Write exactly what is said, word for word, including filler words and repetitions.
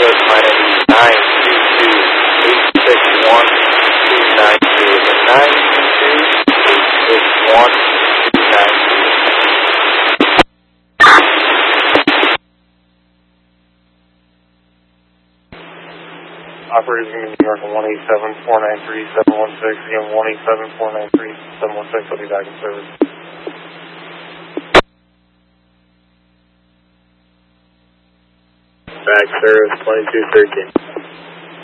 code minus nine two two eight six one two nine two. nine two two eight six one two nine two. Operators in New York on one eight seven four nine three seven one six, again one eight seven four nine three seven one six, I'll be back in service. Back service twenty-two thirteen.